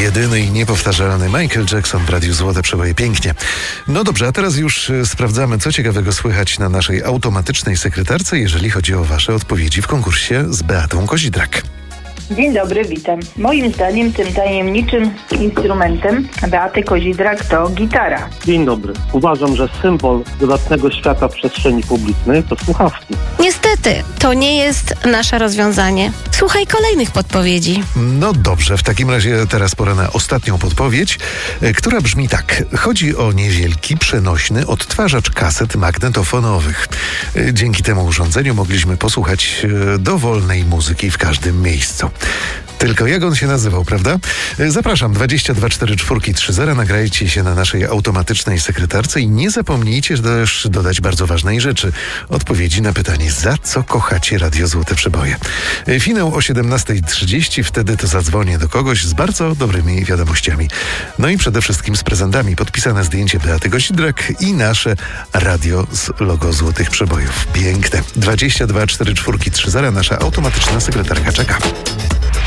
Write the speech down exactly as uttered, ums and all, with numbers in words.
Jedyny i niepowtarzalny Michael Jackson w Radiu Złote Przeboje. Pięknie. No dobrze, a teraz już sprawdzamy, co ciekawego słychać na naszej automatycznej sekretarce, jeżeli chodzi o wasze odpowiedzi w konkursie z Beatą Kozidrak. Dzień dobry, witam. Moim zdaniem tym tajemniczym instrumentem Beaty Kozidrak to gitara. Dzień dobry. Uważam, że symbol dodatnego świata w przestrzeni publicznej to słuchawki. Niestety, to nie jest nasze rozwiązanie. Słuchaj kolejnych podpowiedzi. No dobrze, w takim razie teraz pora na ostatnią podpowiedź, e, która brzmi tak. Chodzi o niewielki, przenośny odtwarzacz kaset magnetofonowych. E, Dzięki temu urządzeniu mogliśmy posłuchać e, dowolnej muzyki w każdym miejscu. Tylko jak on się nazywał, prawda? E, Zapraszam, dwadzieścia dwa czterdzieści cztery trzy zero, nagrajcie się na naszej automatycznej sekretarce i nie zapomnijcie też dodać bardzo ważnej rzeczy. Odpowiedzi na pytanie, za co kochacie Radio Złote Przeboje. E, Finał o siedemnasta trzydzieści, wtedy to zadzwonię do kogoś z bardzo dobrymi wiadomościami. No i przede wszystkim z prezentami. Podpisane zdjęcie Beaty Kozidrak i nasze radio z logo Złotych Przebojów. Piękne. dwadzieścia dwa czterdzieści cztery trzy zero, nasza automatyczna sekretarka czeka.